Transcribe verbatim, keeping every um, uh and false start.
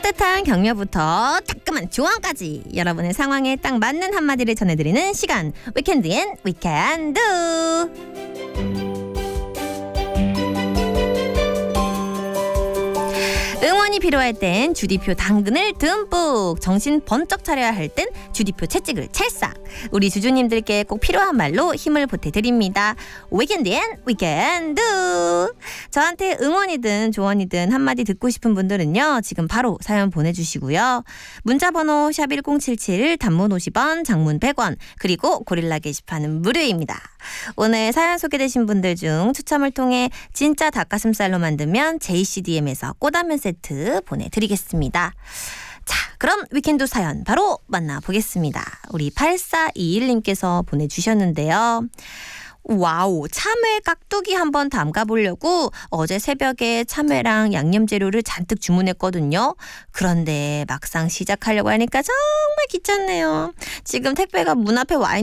따뜻한 격려부터 따끔한 조언까지 여러분의 상황에 딱 맞는 한마디를 전해드리는 시간, 위켄드 앤 위켄드. 응원이 필요할 땐 주디표 당근을 듬뿍, 정신 번쩍 차려야 할 땐 주디표 채찍을 찰싹. 우리 주주님들께 꼭 필요한 말로 힘을 보태드립니다. 위켄드 앤 위켄드. 저한테 응원이든 조언이든 한마디 듣고 싶은 분들은요, 지금 바로 사연 보내주시고요. 문자번호 샵 일공칠칠, 단문 오십 원, 장문 백 원, 그리고 고릴라 게시판은 무료입니다. 오늘 사연 소개되신 분들 중 추첨을 통해 진짜 닭가슴살로 만들면 제이씨디엠에서 꼬다면 세트 보내드리겠습니다. 자, 그럼 위켄드 사연 바로 만나보겠습니다. 우리 팔사이일님께서 보내주셨는데요. 와우, 참외 깍두기 한번 담가보려고 어제 새벽에 참외랑 양념재료를 잔뜩 주문했거든요. 그런데 막상 시작하려고 하니까 정말 귀찮네요. 지금 택배가 문 앞에 와 있는